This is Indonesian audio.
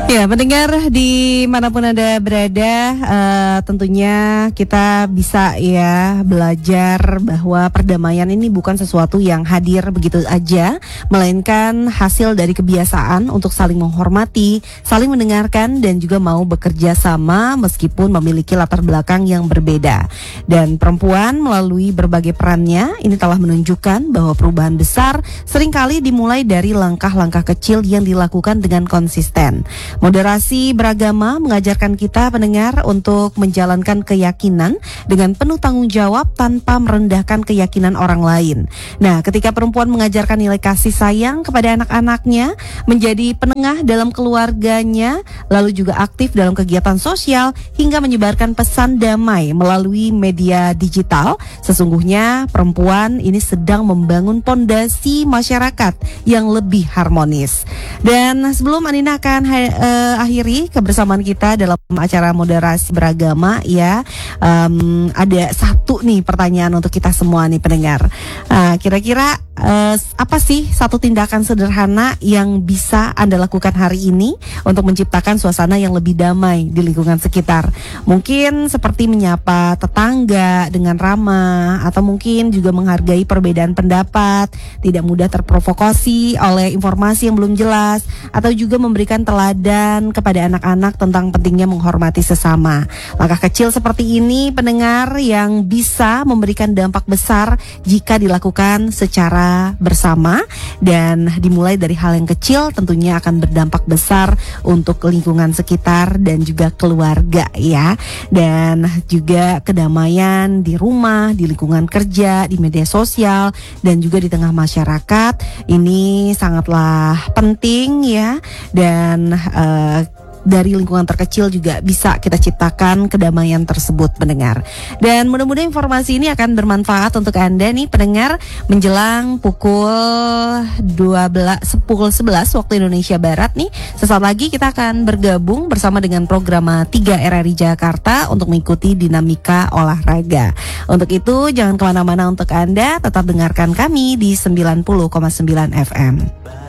Ya, pendengar dimanapun Anda berada, tentunya kita bisa ya belajar bahwa perdamaian ini bukan sesuatu yang hadir begitu aja, melainkan hasil dari kebiasaan untuk saling menghormati, saling mendengarkan dan juga mau bekerja sama meskipun memiliki latar belakang yang berbeda. Dan perempuan melalui berbagai perannya ini telah menunjukkan bahwa perubahan besar seringkali dimulai dari langkah-langkah kecil yang dilakukan dengan konsisten. Moderasi beragama mengajarkan kita pendengar untuk menjalankan keyakinan dengan penuh tanggung jawab tanpa merendahkan keyakinan orang lain. Nah, ketika perempuan mengajarkan nilai kasih sayang kepada anak-anaknya, menjadi penengah dalam keluarganya, lalu juga aktif dalam kegiatan sosial hingga menyebarkan pesan damai melalui media digital, sesungguhnya perempuan ini sedang membangun pondasi masyarakat yang lebih harmonis. Dan sebelum Anina akan akhiri kebersamaan kita dalam acara moderasi beragama ya, ada satu nih pertanyaan untuk kita semua nih pendengar. Kira-kira apa sih satu tindakan sederhana yang bisa Anda lakukan hari ini untuk menciptakan suasana yang lebih damai di lingkungan sekitar? Mungkin seperti menyapa tetangga dengan ramah, atau mungkin juga menghargai perbedaan pendapat, tidak mudah terprovokasi oleh informasi yang belum jelas, atau juga memberikan teladan kepada anak-anak tentang pentingnya menghormati sesama. Langkah kecil seperti ini pendengar yang bisa memberikan dampak besar jika dilakukan secara bersama dan dimulai dari hal yang kecil, tentunya akan berdampak besar untuk lingkungan sekitar dan juga keluarga ya. Dan juga kedamaian di rumah, di lingkungan kerja, di media sosial dan juga di tengah masyarakat ini sangatlah penting ya. Dan dari lingkungan terkecil juga bisa kita ciptakan kedamaian tersebut pendengar. Dan mudah-mudahan informasi ini akan bermanfaat untuk Anda nih pendengar menjelang pukul 11 waktu Indonesia Barat nih. Sesaat lagi kita akan bergabung bersama dengan program 3 RRI Jakarta untuk mengikuti dinamika olahraga. Untuk itu jangan kemana-mana untuk Anda, tetap dengarkan kami di 90,9 FM.